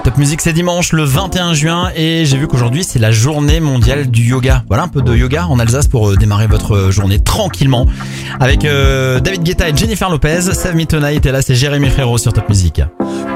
Top Music, c'est dimanche le 21 juin et j'ai vu qu'aujourd'hui c'est la journée mondiale du yoga. Voilà un peu de yoga en Alsace pour démarrer votre journée tranquillement. Avec David Guetta et Jennifer Lopez, Save Me Tonight, et là c'est Jérémy Frérot sur Top Music.